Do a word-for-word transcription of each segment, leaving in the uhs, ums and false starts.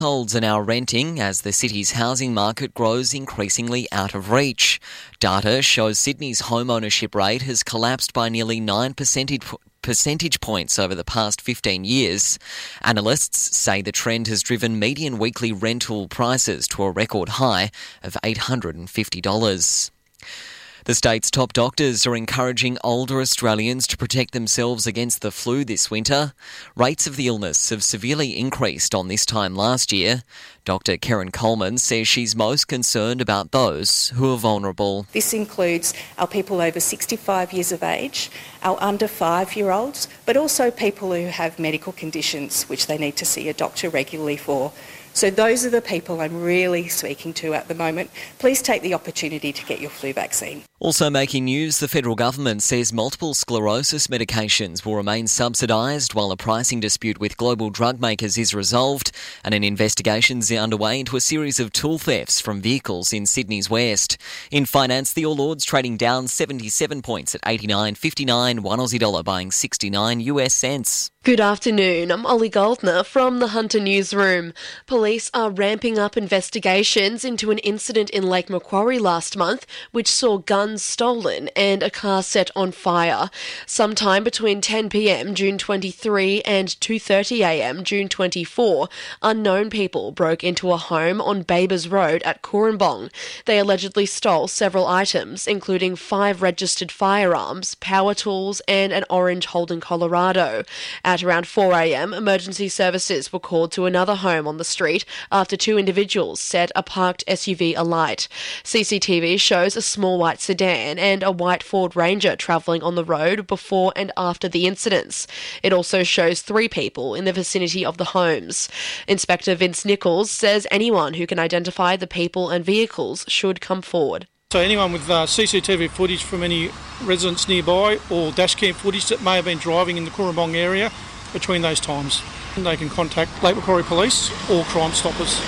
Households are now renting as the city's housing market grows increasingly out of reach. Data shows Sydney's home ownership rate has collapsed by nearly nine percentage percentage points over the past fifteen years. Analysts say the trend has driven median weekly rental prices to a record high of eight hundred fifty dollars. The state's top doctors are encouraging older Australians to protect themselves against the flu this winter. Rates of the illness have severely increased on this time last year. Doctor Karen Coleman says she's most concerned about those who are vulnerable. This includes our people over sixty-five years of age, our under five-year-olds, but also people who have medical conditions which they need to see a doctor regularly for. So those are the people I'm really speaking to at the moment. Please take the opportunity to get your flu vaccine. Also making news, the federal government says multiple sclerosis medications will remain subsidised while a pricing dispute with global drug makers is resolved, and an investigation is underway into a series of tool thefts from vehicles in Sydney's west. In finance, the All Ords trading down seventy-seven points at eighty-nine fifty-nine, one Aussie dollar buying sixty-nine U S cents. Good afternoon, I'm Ollie Goldner from the Hunter Newsroom. Police are ramping up investigations into an incident in Lake Macquarie last month which saw guns stolen and a car set on fire. Sometime between ten p.m. June twenty-third and two thirty a.m. June twenty-fourth, unknown people broke into a home on Babers Road at Cooranbong. They allegedly stole several items, including five registered firearms, power tools and an orange Holden Colorado. At around four a.m, emergency services were called to another home on the street after two individuals set a parked S U V alight. C C T V shows a small white sedan and a white Ford Ranger travelling on the road before and after the incidents. It also shows three people in the vicinity of the homes. Inspector Vince Nichols says anyone who can identify the people and vehicles should come forward. So anyone with uh, C C T V footage from any residents nearby or dashcam footage that may have been driving in the Cooranbong area between those times, they can contact Lake Macquarie Police or Crime Stoppers.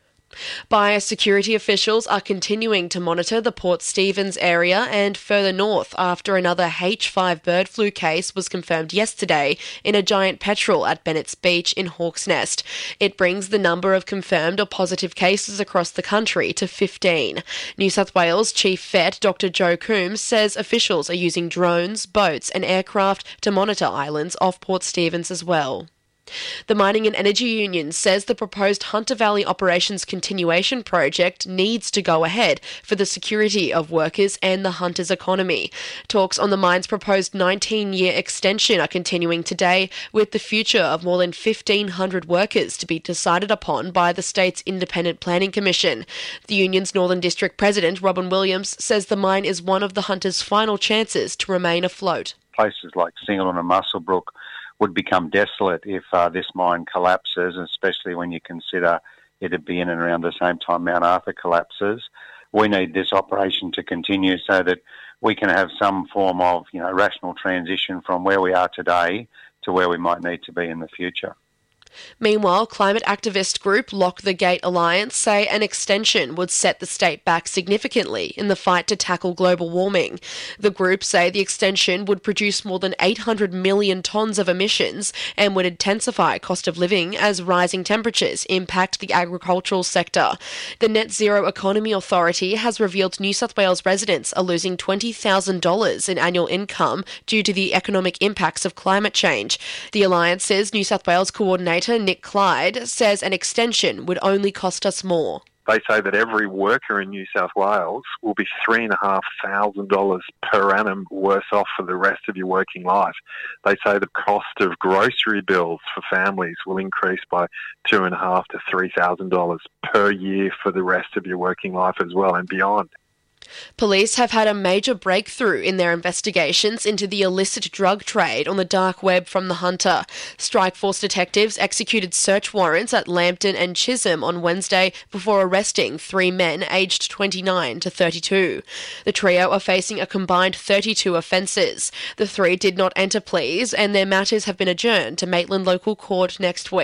Biosecurity officials are continuing to monitor the Port Stephens area and further north after another H five bird flu case was confirmed yesterday in a giant petrel at Bennett's Beach in Hawk's Nest. It brings the number of confirmed or positive cases across the country to fifteen. New South Wales Chief Vet Doctor Joe Coombs says officials are using drones, boats and aircraft to monitor islands off Port Stephens as well. The Mining and Energy Union says the proposed Hunter Valley Operations Continuation Project needs to go ahead for the security of workers and the Hunter's economy. Talks on the mine's proposed nineteen-year extension are continuing today, with the future of more than fifteen hundred workers to be decided upon by the state's Independent Planning Commission. The union's Northern District President, Robin Williams, says the mine is one of the Hunter's final chances to remain afloat. Places like Singleton and Muswellbrook would become desolate if uh, this mine collapses, especially when you consider it'd be in and around the same time Mount Arthur collapses. We need this operation to continue so that we can have some form of, you know, rational transition from where we are today to where we might need to be in the future. Meanwhile, climate activist group Lock the Gate Alliance say an extension would set the state back significantly in the fight to tackle global warming. The group say the extension would produce more than eight hundred million tonnes of emissions and would intensify cost of living as rising temperatures impact the agricultural sector. The Net Zero Economy Authority has revealed New South Wales residents are losing twenty thousand dollars in annual income due to the economic impacts of climate change. The Alliance says New South Wales coordinator Nick Clyde says an extension would only cost us more. They say that every worker in New South Wales will be three and a half thousand dollars per annum worse off for the rest of your working life. They say the cost of grocery bills for families will increase by two and a half to three thousand dollars per year for the rest of your working life as well and beyond. Police have had a major breakthrough in their investigations into the illicit drug trade on the dark web from the Hunter. Strikeforce detectives executed search warrants at Lambton and Chisholm on Wednesday before arresting three men aged twenty-nine to thirty-two. The trio are facing a combined thirty-two offences. The three did not enter pleas and their matters have been adjourned to Maitland Local Court next week.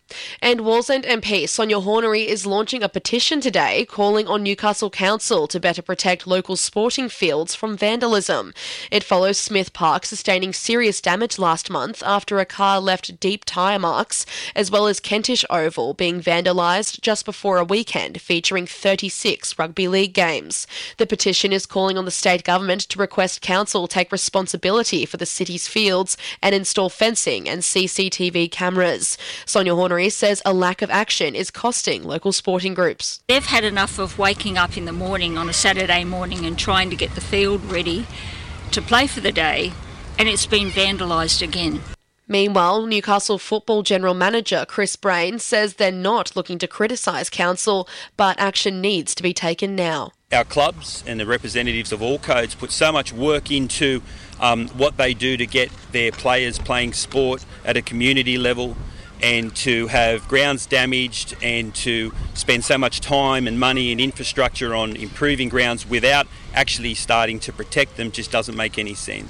And Wallsend M P Sonia Hornery is launching a petition today calling on Newcastle Council to better protect local sporting fields from vandalism. It follows Smith Park sustaining serious damage last month after a car left deep tyre marks, as well as Kentish Oval being vandalised just before a weekend featuring thirty-six rugby league games. The petition is calling on the state government to request council take responsibility for the city's fields and install fencing and C C T V cameras. Sonia Hornery says a lack of action is costing local sporting groups. They've had enough of waking up in the morning on a Saturday morning and trying to get the field ready to play for the day, and it's been vandalised again. Meanwhile, Newcastle Football General Manager Chris Brain says they're not looking to criticise council, but action needs to be taken now. Our clubs and the representatives of all codes put so much work into um, what they do to get their players playing sport at a community level, and to have grounds damaged and to spend so much time and money and infrastructure on improving grounds without actually starting to protect them just doesn't make any sense.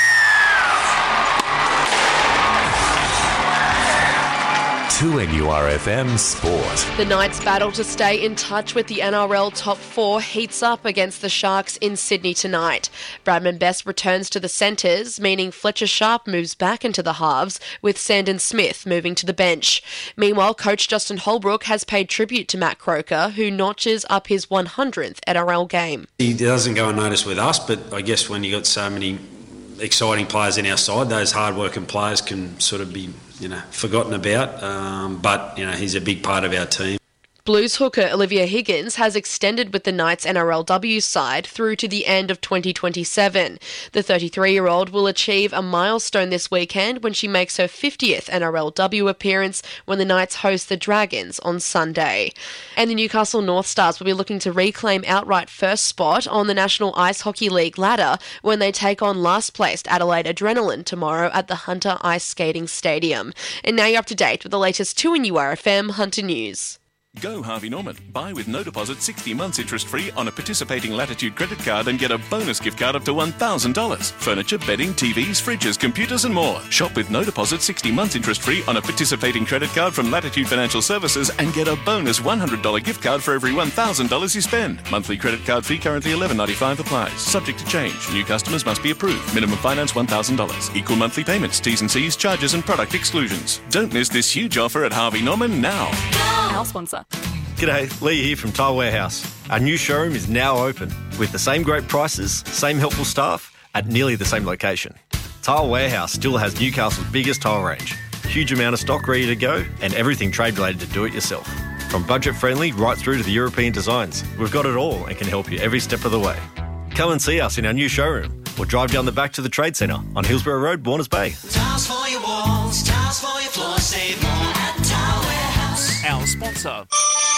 two N U R F M Sport. The Knights' battle to stay in touch with the N R L top four heats up against the Sharks in Sydney tonight. Bradman Best returns to the centres, meaning Fletcher Sharp moves back into the halves, with Sandon Smith moving to the bench. Meanwhile, coach Justin Holbrook has paid tribute to Matt Croker, who notches up his one hundredth N R L game. He doesn't go unnoticed with us, but I guess when you've got so many exciting players in our side, those hard-working players can sort of be, you know, forgotten about. Um, but, you know, he's a big part of our team. Blues hooker Olivia Higgins has extended with the Knights N R L W side through to the end of twenty twenty-seven. The thirty-three-year-old will achieve a milestone this weekend when she makes her fiftieth N R L W appearance when the Knights host the Dragons on Sunday. And the Newcastle North Stars will be looking to reclaim outright first spot on the National Ice Hockey League ladder when they take on last-placed Adelaide Adrenaline tomorrow at the Hunter Ice Skating Stadium. And now you're up to date with the latest two N U R F M Hunter News. Go Harvey Norman. Buy with no deposit sixty months interest-free on a participating Latitude credit card and get a bonus gift card up to one thousand dollars. Furniture, bedding, T Vs, fridges, computers and more. Shop with no deposit sixty months interest-free on a participating credit card from Latitude Financial Services and get a bonus one hundred dollars gift card for every one thousand dollars you spend. Monthly credit card fee currently eleven ninety-five applies. Subject to change. New customers must be approved. Minimum finance one thousand dollars. Equal monthly payments. T's and C's, charges and product exclusions. Don't miss this huge offer at Harvey Norman now. Our sponsor. G'day, Lee here from Tile Warehouse. Our new showroom is now open with the same great prices, same helpful staff at nearly the same location. Tile Warehouse still has Newcastle's biggest tile range, huge amount of stock ready to go and everything trade related to do it yourself. From budget friendly right through to the European designs, we've got it all and can help you every step of the way. Come and see us in our new showroom or drive down the back to the Trade Centre on Hillsborough Road, Warners Bay. Tiles for your walls, tiles for your floors, save more at Tile Warehouse. Our sponsor.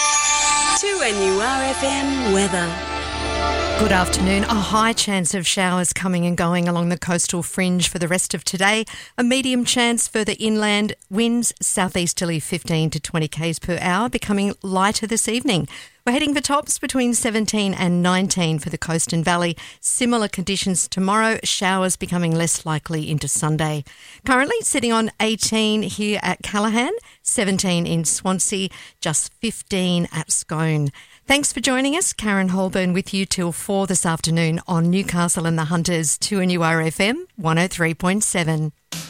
two N U R F M weather. Good afternoon. A high chance of showers coming and going along the coastal fringe for the rest of today. A medium chance further inland. Winds southeasterly fifteen to twenty k's per hour, becoming lighter this evening. We're heading for tops between seventeen and nineteen for the coast and valley. Similar conditions tomorrow, showers becoming less likely into Sunday. Currently sitting on eighteen here at Callaghan, seventeen in Swansea, just fifteen at Scone. Thanks for joining us. Karen Holburn with you till four this afternoon on Newcastle and the Hunters, two N U R F M one oh three point seven.